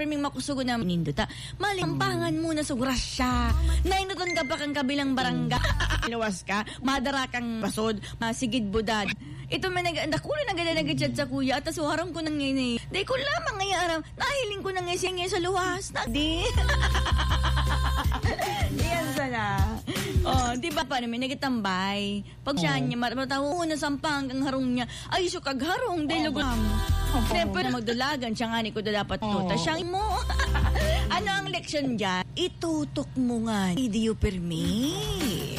Perming makusugo na minindota. Malimpangan muna sa grasya. Nainuton ka pa kang kabilang barangay. Inuwas ka. Madara kang basod. Masigid budad. Ito may nakulo na ganda nagchat sa kuya. At asuharang ko nang ngayon. Dahil ko lamang ngayon araw. Nahiling ko na ngayon sa luwas. Di. Diyan sana. Oh, di ba pa namin nagitambay. Pag siya niya matawo na sampang ang harong niya. Ay so kagharong dahil lugam. Siyempre na magdulagan siya nga ni ko dapat tuta siyang mo. Ano ang leksyon diyan? Itutok mo nga. Hindi you permit.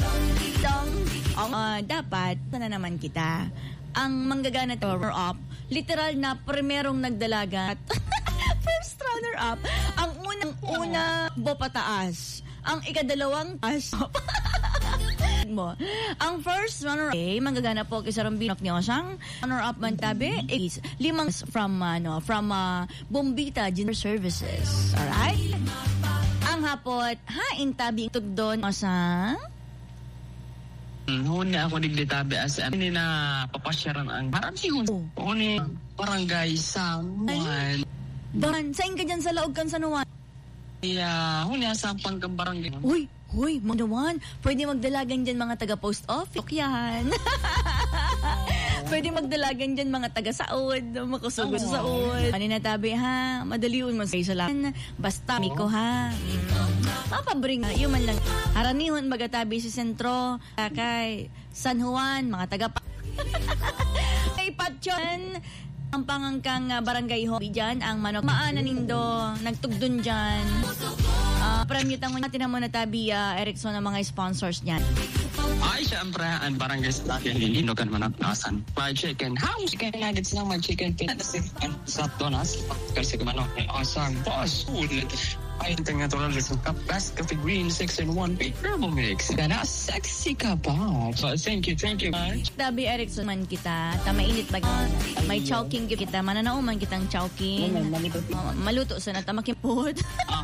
Dapat na naman kita. Ang manggagana tower up, literal na primerong nagdalaga. First runner up, ang unang bo pataas. Ang ikadalawang taas. Mo. Ang first runner-up manggagana po kay Sarambinok niyo siyang runner-up man tabi is 5 from Bombita General Services. Alright? Ang hapot hain tabi tugdon sa Huna ako nagditabi as ani na papasyaran ang maraming huni barangay Samuan. Ban, saing ka dyan sa laog kan sa nuwan? Yeah, huni sa pangkang barangay. Uy, manawan, pwede magdalagan dyan mga taga-post office. Yan. Pwede magdalagan dyan mga taga-saod, makusugo sa saod. Maninatabi ha, madaliun mo sa lang. Basta, Miko ha. Mapabring, yun man lang. Haranihon magatabi sa sentro, kay San Juan, mga taga-pa. Kay Patyon, ang pangangkang barangay ho dyan, ang manok. Maana nindo, nagtugdon dyan. Premyo tango natin mo na tabi, Erickson, ang mga sponsors niyan. Ay, syempre, ang barangay sa akin, hinugan mo ng kasan. Fried chicken, house chicken nuggets lang, may chicken peanuts, sa donas, kasi kumano, asang, boss, food, ay, tingnan to lang, listen, best coffee green, 6-in-1, herbal mix. Gana, sexy ka ba? So, thank you much. Tabi, Erickson, man kita, mainit ba? May chowking kita, mananauman kitang chowking. Maluto sa natamakipot.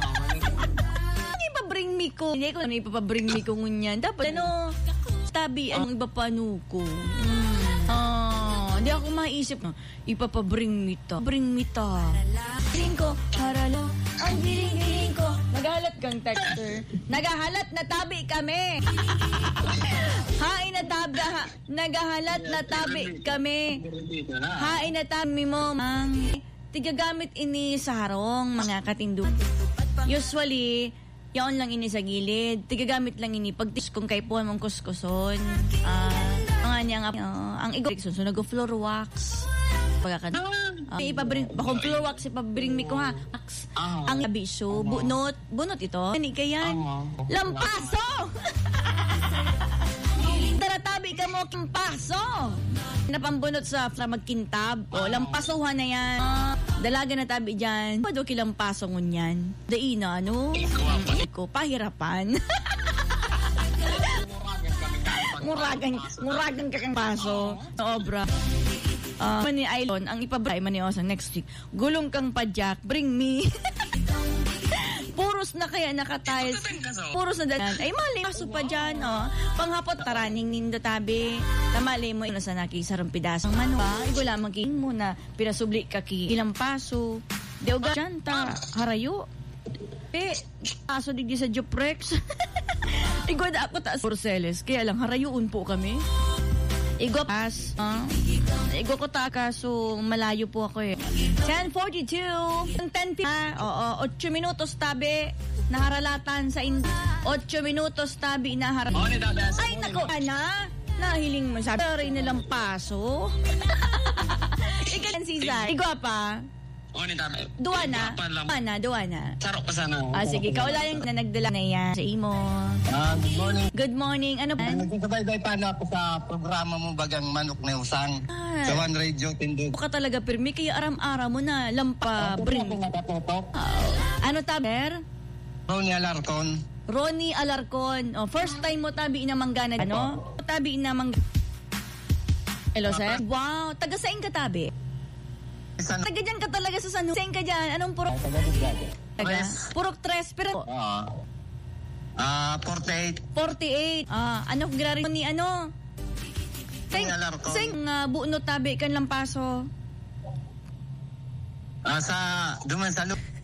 Bring me ko. Hindi ko ipapabring me ko ngunyan. Dapat tabi ang iba panuko. Hindi ako maisip na ipapabring me ta. Bring me ta. Bring ko, haralo, ang biring ko. Nagahalat kang texter. Nagahalat na tabi kami. Hain na tabi. Nagahalat na tabi kami. Hain na tabi mo. Tigagamit ini sa harong mga katindu. Usually, yaon lang ini sa gilid. Tigagamit lang ini pagtis kung kay puan mong kuskuson. Mga niya nga ang igorikson so nag-floor wax. Pagkakan. Ipabring bakong floor wax ipabring mi ko ha. Ang abiso bunot ito. Ani kayan. Lampaso. Daratabi ka mo lampaso. Napambunot sa magkintab. Lampasuhan na yan. Dalaga na tabi dyan. Pado kilang paso ngunyan. Daina, ano? Ko, pahirapan. Muragan ka kang paso. Obra. Mani Ailon, ang ipabray maniosang next week. Gulong kang padyak, bring me. Puros na kaya nakatiles. Puros na dalan. Ay, mali. Paso pa dyan, Panghapot, taraning nindo tabi. Tamali mo, sa nakisarang pidasang manwa. Igo lamang king mo na pinasubli ka ki ilang paso. Deoga dyan, harayo. Paso digdi sa Juprex. Igo da ako taas Porceles. Kaya lang, harayoon po kami. Igo pas. Igo ko taka, so malayo po ako eh. 10:42. 10 oo, 8 minutos tabi. Naharalatan sa 8 minutos tabi naharalatan. Ay, nako, ana. Nahiling mo sabi. Rin nilang paso. Ikaw si Zay. Igo pa. Duwa na. Sarok pa sana. Sige, kaulayan na nagdala na yan sa imo. Good morning. Good morning. Ano ba? Nagkakabay-bay pa na ako sa programa mo bagang manok na usang. Sa One Radio Tindog. Buka talaga, Pirmi. Kaya aram-aram mo na lampa bring. Ano taber? Ronnie Alarcon. Ronnie Alarcon. First time mo tabi inamanggana. Ano? Tabi inamanggana. Hello, sir? Wow. Taga saan ka tabi? Taga dyan ka talaga sa San Juan. Saan ka dyan? Anong purok? Taga? Purok 3. Pero... 48. 48. Ano grari ni ano? Sing buno tabi kan lampaso. Sa duman sa